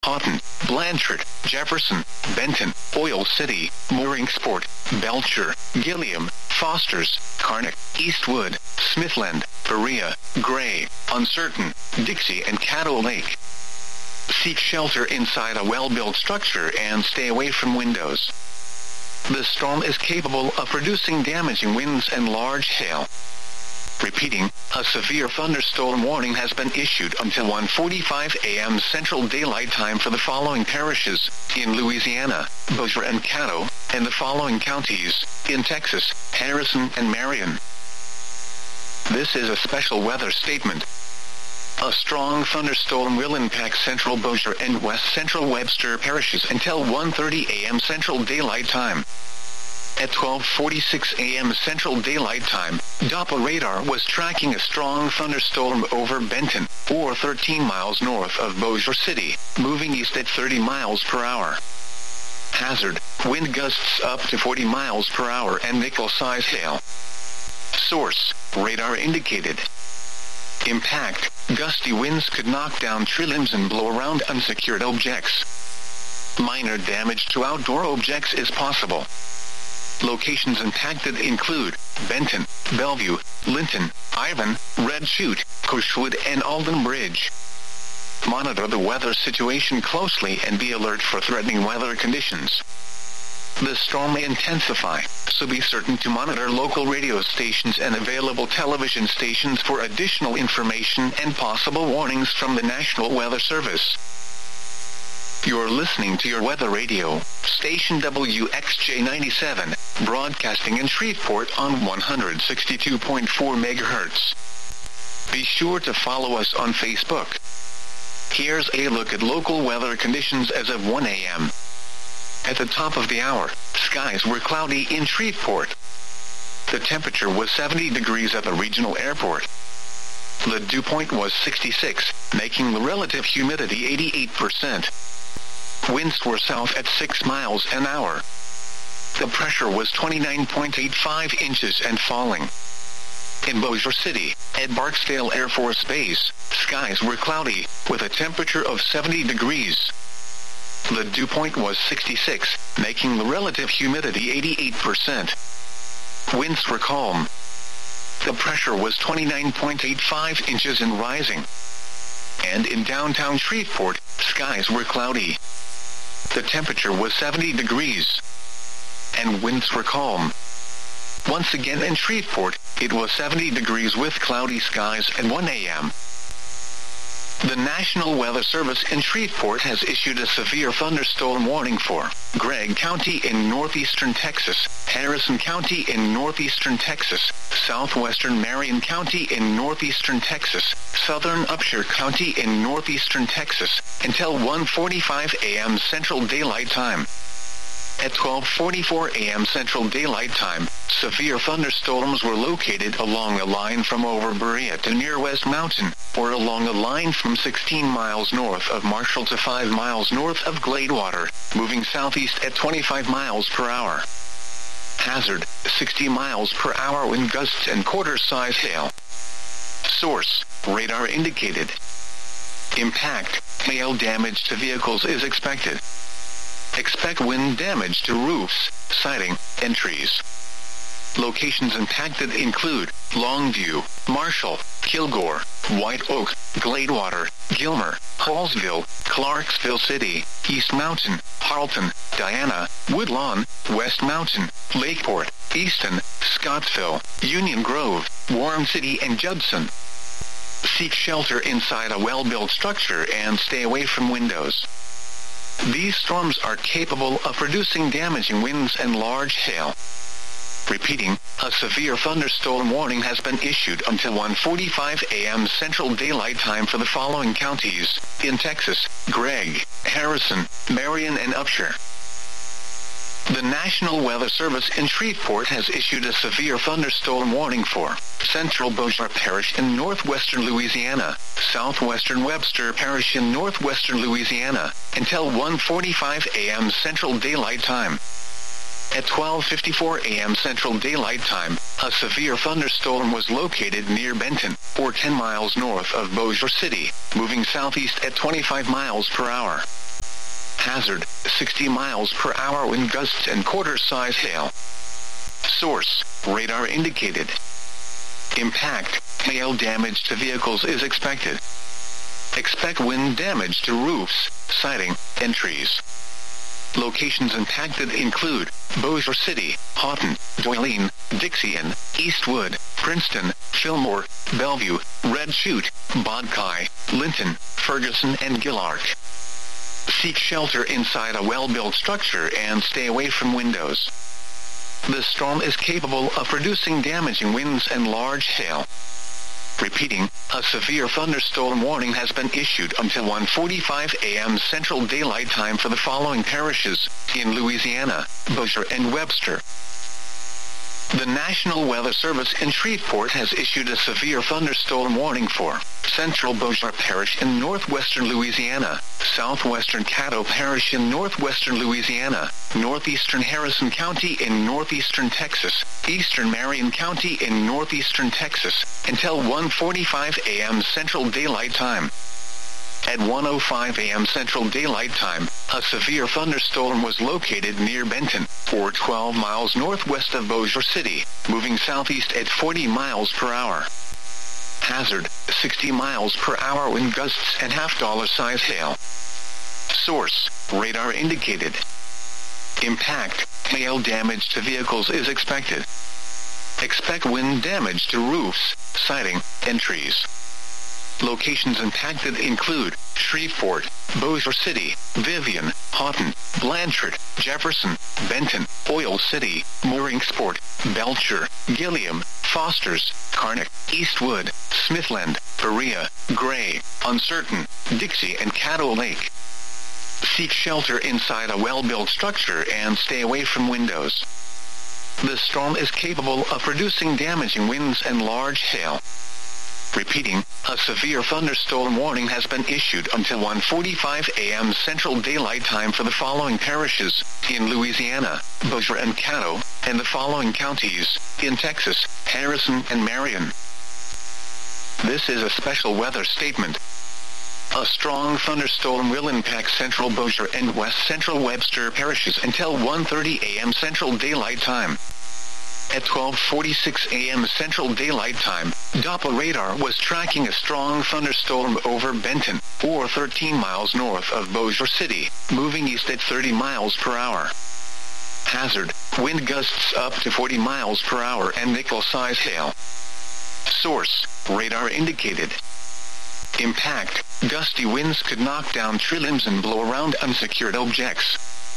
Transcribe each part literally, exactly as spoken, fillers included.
Houghton, Blanchard, Jefferson, Benton, Oil City, Mooringsport, Belcher, Gilliam, Fosters, Karnak, Eastwood, Smithland, Berea, Gray, Uncertain, Dixie and Caddo Lake. Seek shelter inside a well-built structure and stay away from windows. The storm is capable of producing damaging winds and large hail. Repeating, a severe thunderstorm warning has been issued until one forty-five a m Central Daylight Time for the following parishes in Louisiana, Bossier and Caddo, and the following counties in Texas, Harrison and Marion. This is a special weather statement. A strong thunderstorm will impact central Bossier and west central Webster parishes until one thirty a m Central Daylight Time. At twelve forty-six a m Central Daylight Time, Doppler radar was tracking a strong thunderstorm over Benton, or thirteen miles north of Bossier City, moving east at thirty miles per hour. Hazard, wind gusts up to forty miles per hour and nickel-size hail. Source, radar indicated. Impact, gusty winds could knock down tree limbs and blow around unsecured objects. Minor damage to outdoor objects is possible. Locations impacted include Benton, Bellevue, Linton, Ivan, Red Chute, Cushwood and Alden Bridge. Monitor the weather situation closely and be alert for threatening weather conditions. The storm may intensify, so be certain to monitor local radio stations and available television stations for additional information and possible warnings from the National Weather Service. You're listening to your weather radio, station W X J ninety-seven, broadcasting in Shreveport on one sixty-two point four megahertz. Be sure to follow us on Facebook. Here's a look at local weather conditions as of one a m At the top of the hour, skies were cloudy in Shreveport. The temperature was seventy degrees at the regional airport. The dew point was sixty-six, making the relative humidity eighty-eight percent. Winds were south at six miles an hour. The pressure was twenty-nine point eight five inches and falling. In Bossier City, at Barksdale Air Force Base, skies were cloudy, with a temperature of seventy degrees. The dew point was sixty-six, making the relative humidity eighty-eight percent. Winds were calm. The pressure was twenty-nine point eight five inches and rising. And in downtown Shreveport, skies were cloudy. The temperature was seventy degrees. And winds were calm. Once again in Shreveport, it was seventy degrees with cloudy skies at one a m The National Weather Service in Shreveport has issued a severe thunderstorm warning for Gregg County in northeastern Texas, Harrison County in northeastern Texas, southwestern Marion County in northeastern Texas, southern Upshur County in northeastern Texas, until one forty-five a m Central Daylight Time. At twelve forty-four a m Central Daylight Time, severe thunderstorms were located along a line from over Berea to near West Mountain, or along a line from sixteen miles north of Marshall to five miles north of Gladewater, moving southeast at twenty-five miles per hour. Hazard, sixty miles per hour wind gusts and quarter-size hail. Source, radar indicated. Impact, hail damage to vehicles is expected. Expect wind damage to roofs, siding, and trees. Locations impacted include Longview, Marshall, Kilgore, White Oak, Gladewater, Gilmer, Hallsville, Clarksville City, East Mountain, Harleton, Diana, Woodlawn, West Mountain, Lakeport, Easton, Scottsville, Union Grove, Warren City and Judson. Seek shelter inside a well-built structure and stay away from windows. These storms are capable of producing damaging winds and large hail. Repeating, a severe thunderstorm warning has been issued until one forty-five a m Central Daylight Time for the following counties in Texas: Gregg, Harrison, Marion, and Upshur. The National Weather Service in Shreveport has issued a severe thunderstorm warning for Central Bossier Parish in northwestern Louisiana, southwestern Webster Parish in northwestern Louisiana, until one forty-five a m Central Daylight Time. At twelve fifty-four a m Central Daylight Time, a severe thunderstorm was located near Benton, or ten miles north of Bossier City, moving southeast at twenty-five miles per hour. Hazard, sixty miles per hour wind gusts and quarter-size hail. Source, radar indicated. Impact, hail damage to vehicles is expected. Expect wind damage to roofs, siding, and trees. Locations impacted include Bossier City, Houghton, Doyline, Dixie-Ann, Eastwood, Princeton, Fillmore, Bellevue, Red Chute, Bodkai, Linton, Ferguson, and Gillark. Seek shelter inside a well-built structure and stay away from windows. The storm is capable of producing damaging winds and large hail. Repeating, a severe thunderstorm warning has been issued until one forty-five a m Central Daylight Time for the following parishes in Louisiana: Bossier and Webster. The National Weather Service in Shreveport has issued a severe thunderstorm warning for Central Bossier Parish in northwestern Louisiana, southwestern Caddo Parish in northwestern Louisiana, northeastern Harrison County in northeastern Texas, eastern Marion County in northeastern Texas, until one forty-five a m Central Daylight Time. At one oh five a m Central Daylight Time, a severe thunderstorm was located near Benton, or twelve miles northwest of Bossier City, moving southeast at forty miles per hour. Hazard, sixty miles per hour wind gusts and half-dollar size hail. Source, radar indicated. Impact, hail damage to vehicles is expected. Expect wind damage to roofs, siding, and trees. Locations impacted include Shreveport, Bossier City, Vivian, Houghton, Blanchard, Jefferson, Benton, Oil City, Mooringsport, Belcher, Gilliam, Fosters, Karnak, Eastwood, Smithland, Berea, Gray, Uncertain, Dixie, and Caddo Lake. Seek shelter inside a well-built structure and stay away from windows. The storm is capable of producing damaging winds and large hail. Repeating, a severe thunderstorm warning has been issued until one forty-five a m Central Daylight Time for the following parishes in Louisiana, Bossier and Caddo, and the following counties in Texas, Harrison and Marion. This is a special weather statement. A strong thunderstorm will impact central Bossier and west central Webster parishes until one thirty a m Central Daylight Time. At twelve forty-six a m Central Daylight Time, Doppler radar was tracking a strong thunderstorm over Benton, or thirteen miles north of Bossier City, moving east at thirty miles per hour. Hazard, wind gusts up to forty miles per hour and nickel-size hail. Source, radar indicated. Impact, gusty winds could knock down tree limbs and blow around unsecured objects.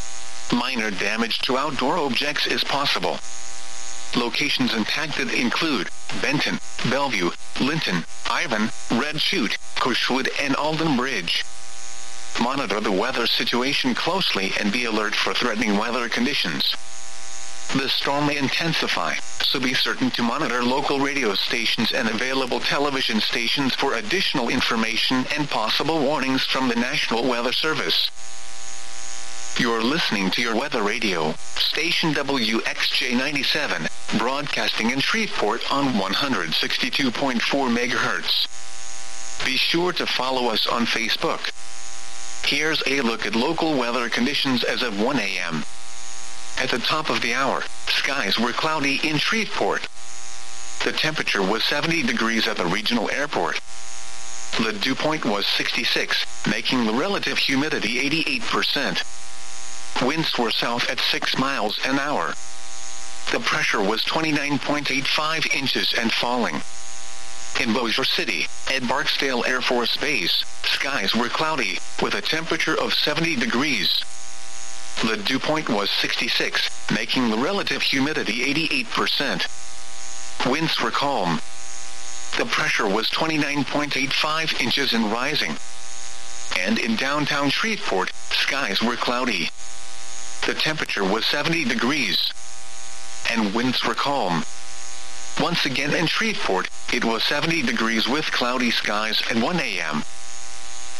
Minor damage to outdoor objects is possible. Locations impacted include Benton, Bellevue, Linton, Ivan, Red Chute, Cushwood, and Alden Bridge. Monitor the weather situation closely and be alert for threatening weather conditions. The storm may intensify, so be certain to monitor local radio stations and available television stations for additional information and possible warnings from the National Weather Service. You're listening to your weather radio, station W X J ninety-seven, broadcasting in Shreveport on one sixty-two point four megahertz. Be sure to follow us on Facebook. Here's a look at local weather conditions as of one a m At the top of the hour, skies were cloudy in Shreveport. The temperature was seventy degrees at the regional airport. The dew point was sixty-six, making the relative humidity eighty-eight percent. Winds were south at six miles an hour. The pressure was twenty-nine point eight five inches and falling. In Bossier City, at Barksdale Air Force Base, skies were cloudy, with a temperature of seventy degrees. The dew point was sixty-six, making the relative humidity eighty-eight percent. Winds were calm. The pressure was twenty-nine point eight five inches and rising. And in downtown Shreveport, skies were cloudy. The temperature was seventy degrees. And winds were calm. Once again in Shreveport, it was seventy degrees with cloudy skies at one a m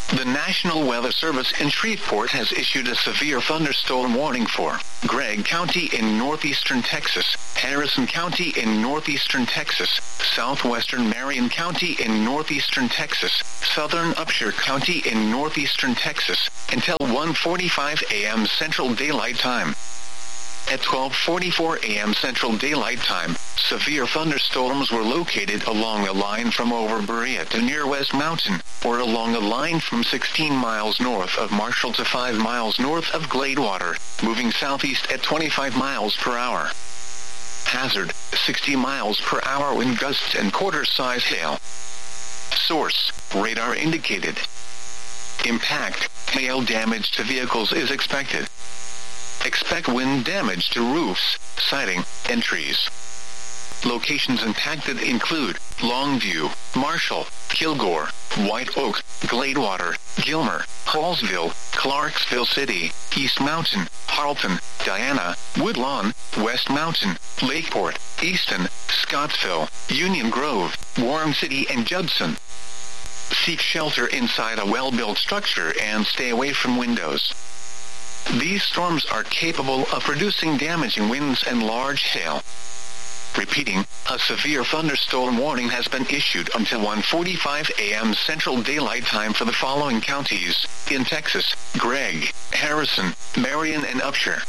The National Weather Service in Shreveport has issued a severe thunderstorm warning for Gregg County in northeastern Texas, Harrison County in northeastern Texas, southwestern Marion County in northeastern Texas, southern Upshur County in northeastern Texas, until one forty-five a m Central Daylight Time. At twelve forty-four a m Central Daylight Time, severe thunderstorms were located along a line from over Berea to near West Mountain, or along a line from sixteen miles north of Marshall to five miles north of Gladewater, moving southeast at twenty-five miles per hour. Hazard, sixty miles per hour wind gusts and quarter-size hail. Source, radar indicated. Impact, hail damage to vehicles is expected. Expect wind damage to roofs, siding, and trees. Locations impacted include Longview, Marshall, Kilgore, White Oak, Gladewater, Gilmer, Hallsville, Clarksville City, East Mountain, Harleton, Diana, Woodlawn, West Mountain, Lakeport, Easton, Scottsville, Union Grove, Warren City, and Judson. Seek shelter inside a well-built structure and stay away from windows. These storms are capable of producing damaging winds and large hail. Repeating, a severe thunderstorm warning has been issued until one forty-five a m Central Daylight Time for the following counties in Texas: Gregg, Harrison, Marion, and Upshur.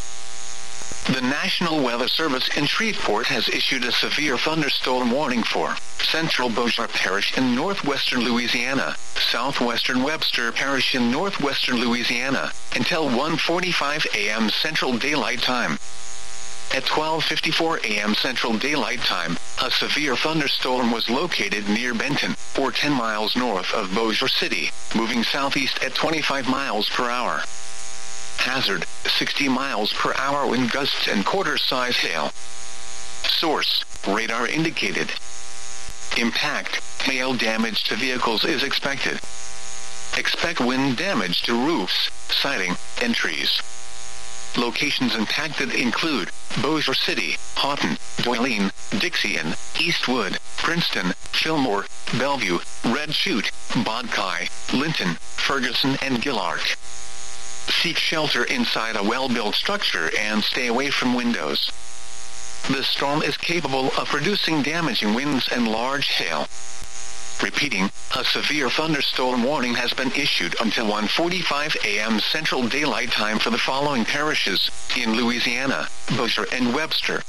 The National Weather Service in Shreveport has issued a severe thunderstorm warning for Central Bossier Parish in northwestern Louisiana, southwestern Webster Parish in northwestern Louisiana, until one forty-five a m Central Daylight Time. At twelve fifty-four a m Central Daylight Time, a severe thunderstorm was located near Benton, or ten miles north of Bossier City, moving southeast at twenty-five miles per hour. Hazard, sixty miles per hour wind gusts and quarter-size hail. Source, radar indicated. Impact, hail damage to vehicles is expected. Expect wind damage to roofs, siding, and trees. Locations impacted include Bossier City, Houghton, Doyline, Dixie-Ann, Eastwood, Princeton, Fillmore, Bellevue, Red Chute, Bodkai, Linton, Ferguson, and Gillark. Seek shelter inside a well-built structure and stay away from windows. The storm is capable of producing damaging winds and large hail. Repeating, a severe thunderstorm warning has been issued until one forty-five a m Central Daylight Time for the following parishes in Louisiana, Bossier and Webster.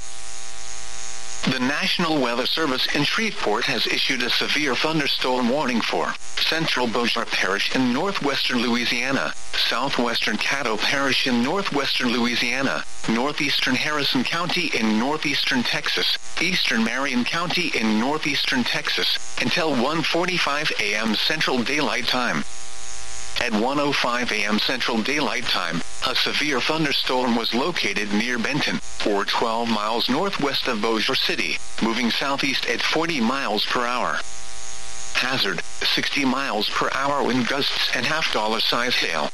The National Weather Service in Shreveport has issued a severe thunderstorm warning for Central Bossier Parish in northwestern Louisiana, southwestern Caddo Parish in northwestern Louisiana, northeastern Harrison County in northeastern Texas, eastern Marion County in northeastern Texas, until one forty-five a m Central Daylight Time. At one oh five a m Central Daylight Time, a severe thunderstorm was located near Benton, or twelve miles northwest of Bossier City, moving southeast at forty miles per hour. Hazard, sixty miles per hour wind gusts and half-dollar size hail.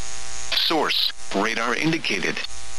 Source, radar indicated.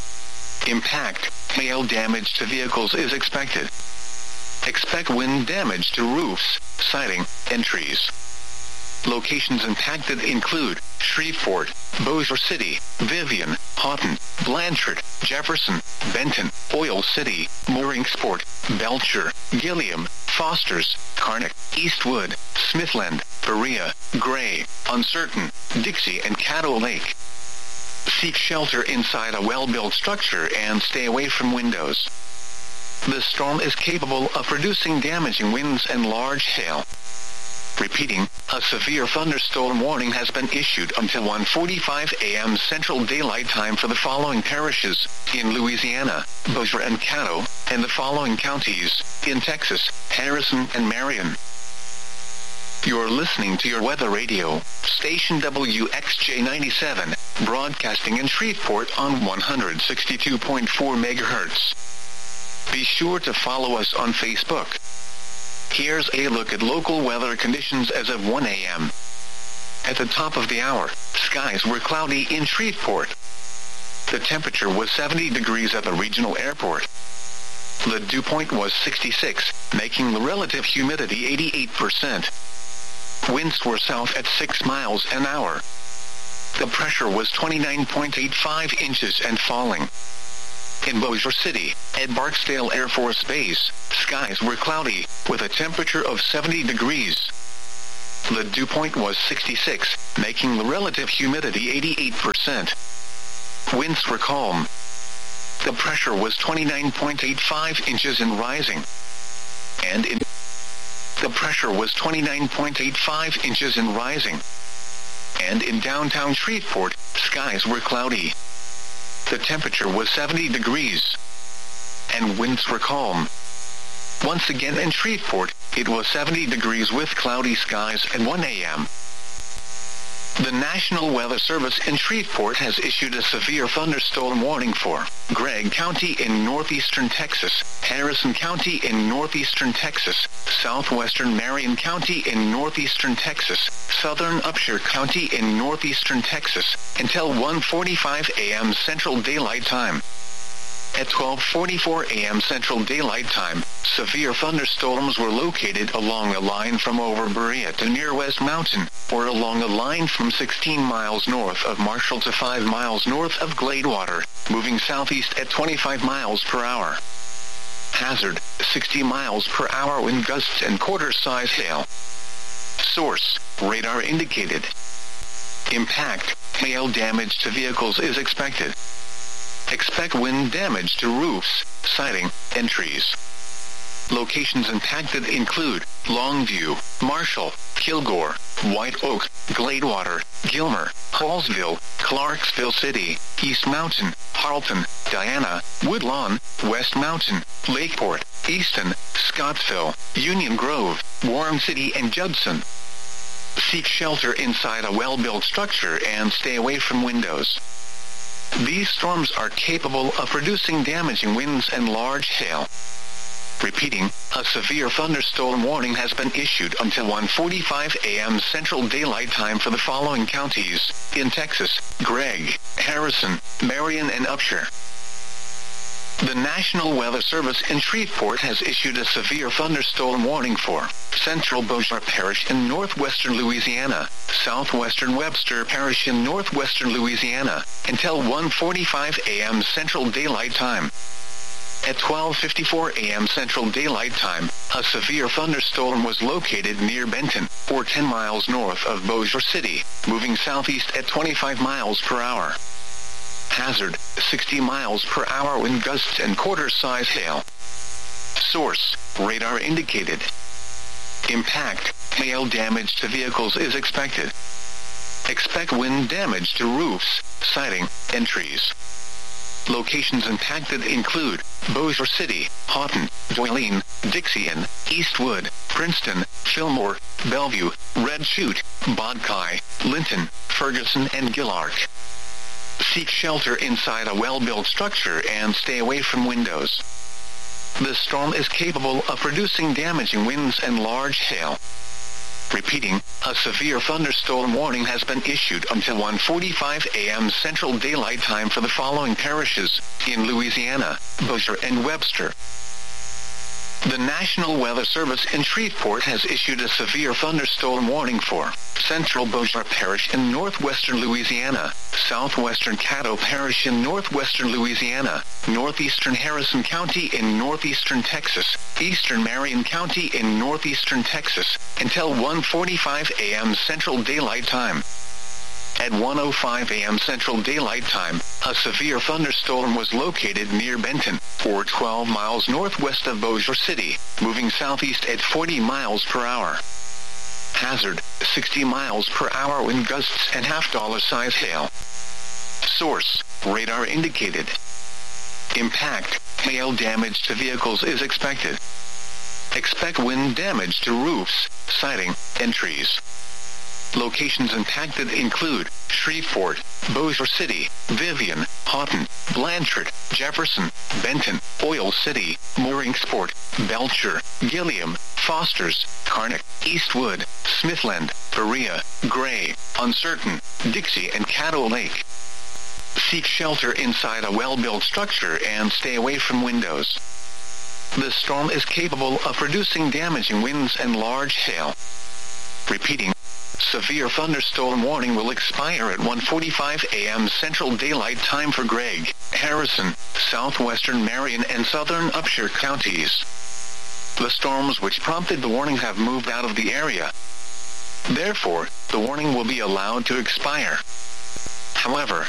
Impact, hail damage to vehicles is expected. Expect wind damage to roofs, siding, and trees. Locations impacted include Shreveport, Bossier City, Vivian, Houghton, Blanchard, Jefferson, Benton, Oil City, Mooringsport, Belcher, Gilliam, Fosters, Karnak, Eastwood, Smithland, Berea, Gray, Uncertain, Dixie, and Caddo Lake. Seek shelter inside a well-built structure and stay away from windows. The storm is capable of producing damaging winds and large hail. Repeating, a severe thunderstorm warning has been issued until one forty-five a m Central Daylight Time for the following parishes in Louisiana, Bossier and Caddo, and the following counties in Texas, Harrison and Marion. You're listening to your weather radio, station W X J ninety-seven, broadcasting in Shreveport on one sixty-two point four megahertz. Be sure to follow us on Facebook. Here's a look at local weather conditions as of one a m At the top of the hour, skies were cloudy in Shreveport. The temperature was seventy degrees at the regional airport. The dew point was sixty-six, making the relative humidity eighty-eight percent. Winds were south at six miles an hour. The pressure was twenty-nine point eight five inches and falling. In Bossier City, at Barksdale Air Force Base, skies were cloudy, with a temperature of seventy degrees. The dew point was sixty-six, making the relative humidity eighty-eight percent. Winds were calm. The pressure was twenty-nine point eight five inches and rising. And in the pressure was twenty-nine point eight five inches and rising. And in downtown Shreveport, skies were cloudy. The temperature was seventy degrees. And winds were calm. Once again in Shreveport, it was seventy degrees with cloudy skies at one a m The National Weather Service in Shreveport has issued a severe thunderstorm warning for Gregg County in northeastern Texas, Harrison County in northeastern Texas, southwestern Marion County in northeastern Texas, southern Upshur County in northeastern Texas, until one forty-five a m Central Daylight Time. At twelve forty-four a m Central Daylight Time, severe thunderstorms were located along a line from over Berea to near West Mountain, or along a line from sixteen miles north of Marshall to five miles north of Gladewater, moving southeast at twenty-five miles per hour. Hazard, sixty miles per hour wind gusts and quarter-size hail. Source, radar indicated. Impact, hail damage to vehicles is expected. Expect wind damage to roofs, siding, and trees. Locations impacted include Longview, Marshall, Kilgore, White Oak, Gladewater, Gilmer, Hallsville, Clarksville City, East Mountain, Harleton, Diana, Woodlawn, West Mountain, Lakeport, Easton, Scottsville, Union Grove, Warren City, and Judson. Seek shelter inside a well-built structure and stay away from windows. These storms are capable of producing damaging winds and large hail. Repeating, a severe thunderstorm warning has been issued until one forty-five a m Central Daylight Time for the following counties in Texas: Gregg, Harrison, Marion, and Upshur. The National Weather Service in Shreveport has issued a severe thunderstorm warning for Central Bossier Parish in northwestern Louisiana, southwestern Webster Parish in northwestern Louisiana, until one forty-five a m Central Daylight Time. At twelve fifty-four a m Central Daylight Time, a severe thunderstorm was located near Benton, or ten miles north of Bossier City, moving southeast at twenty-five miles per hour. Hazard, sixty miles per hour wind gusts and quarter-size hail. Source, radar indicated. Impact, hail damage to vehicles is expected. Expect wind damage to roofs, siding, and trees. Locations impacted include Bossier City, Houghton, Doyline, Dixie-Ann, Eastwood, Princeton, Fillmore, Bellevue, Red Chute, Bodkai, Linton, Ferguson, and Gillark. Seek shelter inside a well-built structure and stay away from windows. The storm is capable of producing damaging winds and large hail. Repeating, a severe thunderstorm warning has been issued until one forty-five a m Central Daylight Time for the following parishes in Louisiana, Bossier and Webster. The National Weather Service in Shreveport has issued a severe thunderstorm warning for Central Bossier Parish in northwestern Louisiana, southwestern Caddo Parish in northwestern Louisiana, northeastern Harrison County in northeastern Texas, eastern Marion County in northeastern Texas, until one forty-five a m Central Daylight Time. At one oh five a m Central Daylight Time, a severe thunderstorm was located near Benton, or twelve miles northwest of Bossier City, moving southeast at forty miles per hour. Hazard, sixty miles per hour wind gusts and half-dollar size hail. Source, radar indicated. Impact, hail damage to vehicles is expected. Expect wind damage to roofs, siding, and trees. Locations impacted include Shreveport, Bossier City, Vivian, Houghton, Blanchard, Jefferson, Benton, Oil City, Mooringsport, Belcher, Gilliam, Fosters, Karnak, Eastwood, Smithland, Berea, Gray, Uncertain, Dixie, and Caddo Lake. Seek shelter inside a well-built structure and stay away from windows. The storm is capable of producing damaging winds and large hail. Repeating. Severe thunderstorm warning will expire at one forty-five a m Central Daylight Time for Gregg, Harrison, southwestern Marion and southern Upshur counties. The storms which prompted the warning have moved out of the area. Therefore, the warning will be allowed to expire. However,